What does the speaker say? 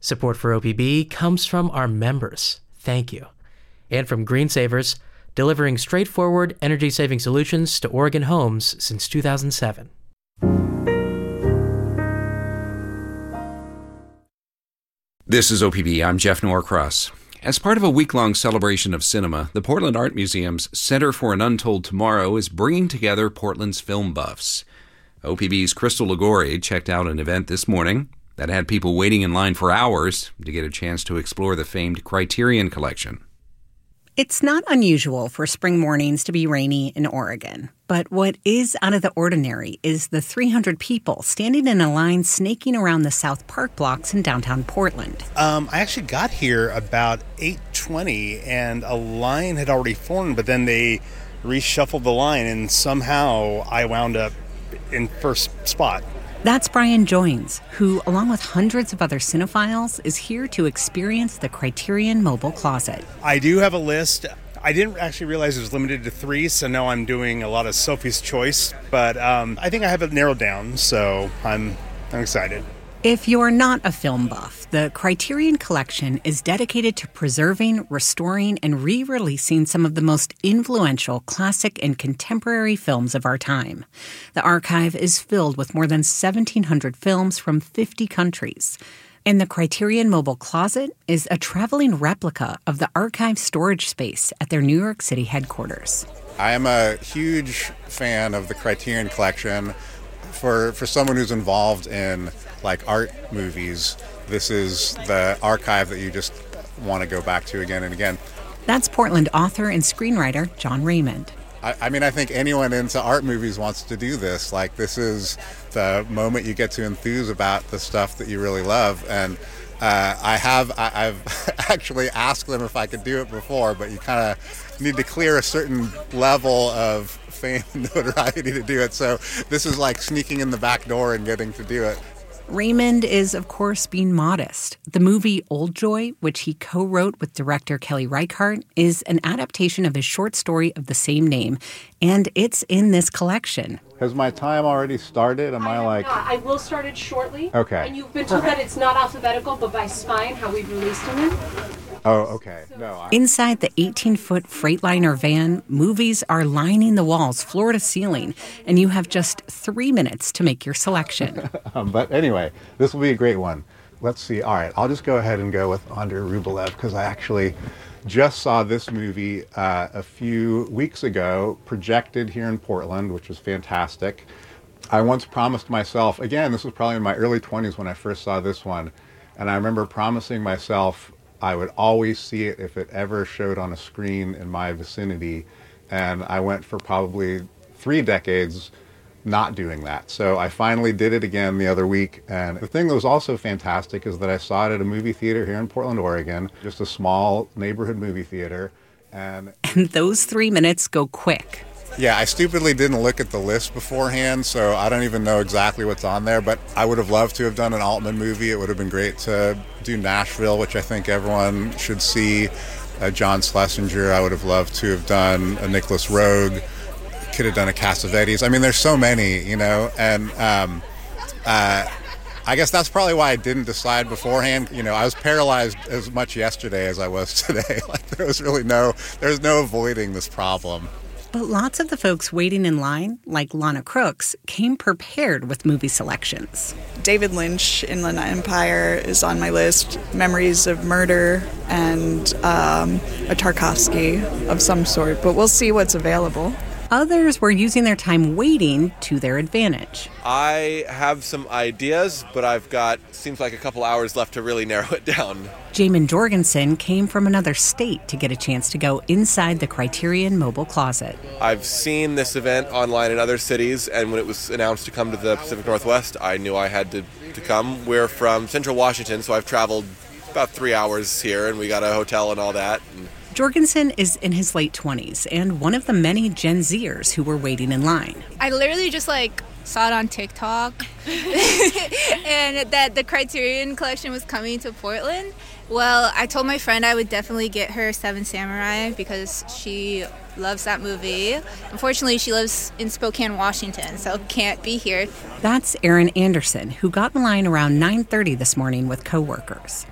Support for OPB comes from our members. Thank you. And from Green Savers, delivering straightforward energy-saving solutions to Oregon homes since 2007. This is OPB. I'm Jeff Norcross. As part of a week-long celebration of cinema, the Portland Art Museum's Center for an Untold Tomorrow is bringing together Portland's film buffs. OPB's Crystal Ligori checked out an event this morning that had people waiting in line for hours to get a chance to explore the famed Criterion Collection. It's not unusual for spring mornings to be rainy in Oregon. But what is out of the ordinary is the 300 people standing in a line snaking around the South Park blocks in downtown Portland. I actually got here about 8:20, and a line had already formed, but then they reshuffled the line, and somehow I wound up in first spot. That's Brian Joines, who, along with hundreds of other cinephiles, is here to experience the Criterion Mobile Closet. I do have a list. I didn't actually realize it was limited to 3, so now I'm doing a lot of Sophie's Choice. But I think I have it narrowed down, so I'm excited. If you're not a film buff, the Criterion Collection is dedicated to preserving, restoring, and re-releasing some of the most influential classic and contemporary films of our time. The archive is filled with more than 1,700 films from 50 countries. And the Criterion Mobile Closet is a traveling replica of the archive storage space at their New York City headquarters. I am a huge fan of the Criterion Collection. For someone who's involved in art movies, this is the archive that you just want to go back to again and again. That's Portland author and screenwriter John Raymond. I mean, I think anyone into art movies wants to do this. This is the moment you get to enthuse about the stuff that you really love. And I've actually asked them if I could do it before, but you kind of need to clear a certain level of fame and notoriety to do it. So this is like sneaking in the back door and getting to do it. Raymond is, of course, being modest. The movie Old Joy, which he co-wrote with director Kelly Reichardt, is an adaptation of his short story of the same name, and it's in this collection. Has my time already started? I will start it shortly. Okay. And you've been told that it's not alphabetical, but by spine, how we've released them in. Oh, okay. Inside the 18-foot Freightliner van, movies are lining the walls floor to ceiling, and you have just 3 minutes to make your selection. But anyway, this will be a great one. Let's see. All right, I'll just go ahead and go with Andrei Rublev, because I actually just saw this movie a few weeks ago, projected here in Portland, which was fantastic. I once promised myself, again, this was probably in my early 20s when I first saw this one, and I remember promising myself I would always see it if it ever showed on a screen in my vicinity, and I went for probably 3 decades not doing that. So I finally did it again the other week, and the thing that was also fantastic is that I saw it at a movie theater here in Portland, Oregon, just a small neighborhood movie theater. And those 3 minutes go quick. Yeah, I stupidly didn't look at the list beforehand, so I don't even know exactly what's on there, but I would have loved to have done an Altman movie. It would have been great to do Nashville, which I think everyone should see. John Schlesinger, I would have loved to have done a Nicholas Roeg. Could have done a Cassavetes. I mean, there's so many, and I guess that's probably why I didn't decide beforehand. I was paralyzed as much yesterday as I was today. There's no avoiding this problem. But lots of the folks waiting in line, like Lana Crooks, came prepared with movie selections. David Lynch, Inland Empire, is on my list. Memories of Murder, and a Tarkovsky of some sort. But we'll see what's available. Others were using their time waiting to their advantage. I have some ideas, but I've got, seems like a couple hours left to really narrow it down. Jamin Jorgensen came from another state to get a chance to go inside the Criterion Mobile Closet. I've seen this event online in other cities, and when it was announced to come to the Pacific Northwest, I knew I had to come. We're from Central Washington, so I've traveled about 3 hours here, and we got a hotel and all that. Jorgensen is in his late 20s and one of the many Gen Zers who were waiting in line. I literally just saw it on TikTok and that the Criterion Collection was coming to Portland. Well, I told my friend I would definitely get her Seven Samurai because she loves that movie. Unfortunately, she lives in Spokane, Washington, so can't be here. That's Erin Anderson, who got in line around 9:30 this morning with coworkers.